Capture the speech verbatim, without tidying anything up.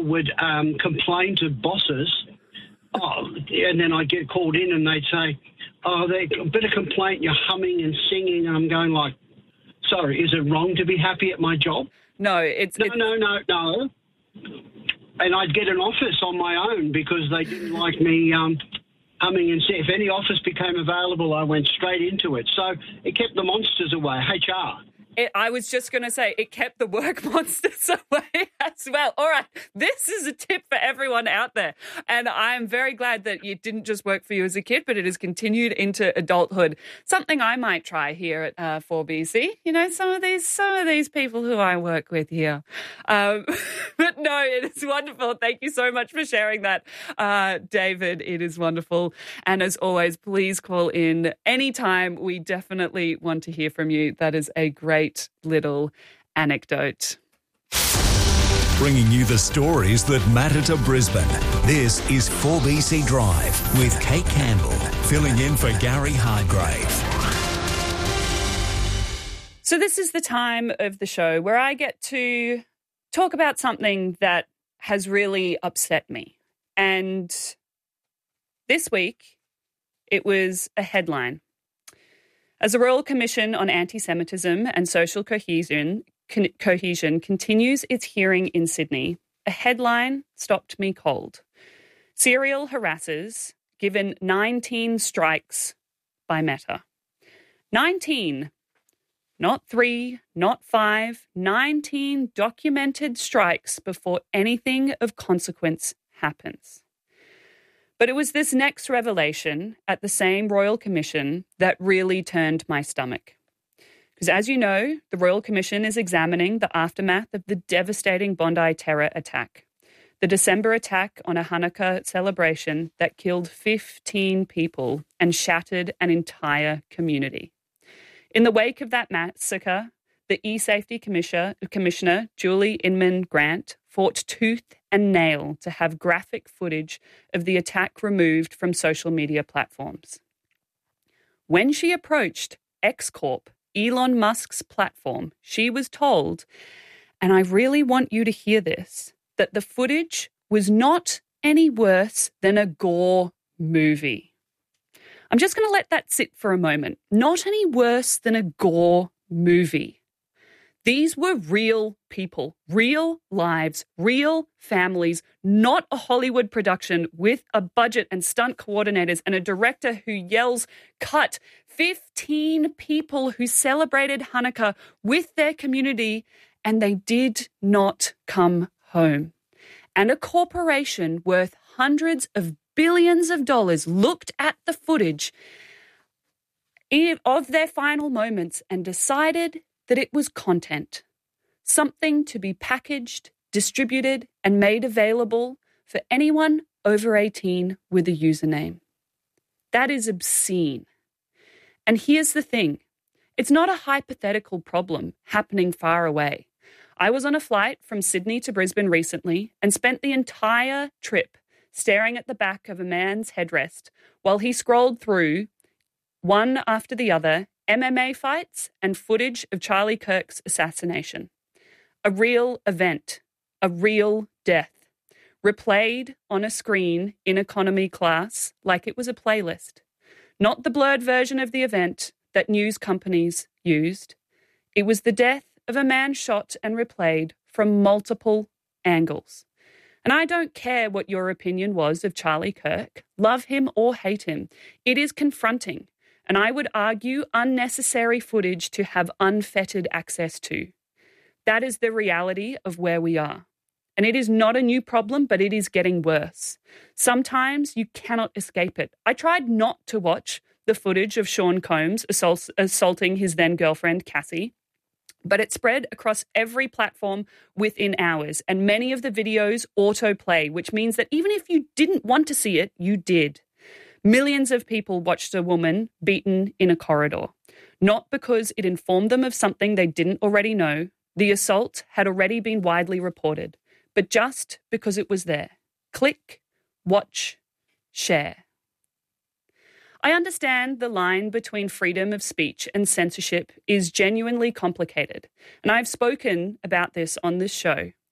would um, complain to bosses. Oh, and then I'd get called in and they'd say, oh, they a bit of complaint, you're humming and singing. And I'm going like, sorry, is it wrong to be happy at my job? No, it's... No, it's... no, no, no. And I'd get an office on my own because they didn't like me um, humming and singing. If any office became available, I went straight into it. So it kept the monsters away, H R. It, I was just going to say, it kept the work monsters away as well. All right, this is a tip for everyone out there. And I'm very glad that it didn't just work for you as a kid, but it has continued into adulthood. Something I might try here at uh, four B C. You know, some of these some of these people who I work with here. Um, but no, it is wonderful. Thank you so much for sharing that, uh, David. It is wonderful. And as always, please call in anytime. We definitely want to hear from you. That is a great little anecdote. Bringing you the stories that matter to Brisbane. This is four B C Drive with Kate Campbell, filling in for Gary Hargrave. So this is the time of the show where I get to talk about something that has really upset me. And this week, it was a headline. As the Royal Commission on Anti-Semitism and Social Cohesion, co- Cohesion continues its hearing in Sydney, a headline stopped me cold. Serial harassers given nineteen strikes by Meta. nineteen. Not three, not five, nineteen documented strikes before anything of consequence happens. But it was this next revelation at the same Royal Commission that really turned my stomach. Because as you know, the Royal Commission is examining the aftermath of the devastating Bondi terror attack, the December attack on a Hanukkah celebration that killed fifteen people and shattered an entire community. In the wake of that massacre, the E-Safety Commissioner, Commissioner Julie Inman Grant fought tooth and nail to have graphic footage of the attack removed from social media platforms. When she approached X Corp, Elon Musk's platform, she was told, and I really want you to hear this, that the footage was not any worse than a gore movie. I'm just going to let that sit for a moment. Not any worse than a gore movie. These were real people, real lives, real families, not a Hollywood production with a budget and stunt coordinators and a director who yells, cut. fifteen people who celebrated Hanukkah with their community and they did not come home. And a corporation worth hundreds of billions of dollars looked at the footage of their final moments and decided that it was content, something to be packaged, distributed, and made available for anyone over eighteen with a username. That is obscene. And here's the thing. It's not a hypothetical problem happening far away. I was on a flight from Sydney to Brisbane recently and spent the entire trip staring at the back of a man's headrest while he scrolled through, one after the other, M M A fights and footage of Charlie Kirk's assassination. A real event, a real death, replayed on a screen in economy class like it was a playlist. Not the blurred version of the event that news companies used. It was the death of a man shot and replayed from multiple angles. And I don't care what your opinion was of Charlie Kirk, love him or hate him. It is confronting. And I would argue unnecessary footage to have unfettered access to. That is the reality of where we are. And it is not a new problem, but it is getting worse. Sometimes you cannot escape it. I tried not to watch the footage of Sean Combs assault, assaulting his then-girlfriend, Cassie, but it spread across every platform within hours, and many of the videos autoplay, which means that even if you didn't want to see it, you did. Millions of people watched a woman beaten in a corridor, not because it informed them of something they didn't already know. The assault had already been widely reported, but just because it was there. Click, watch, share. I understand the line between freedom of speech and censorship is genuinely complicated, and I've spoken about this on this show.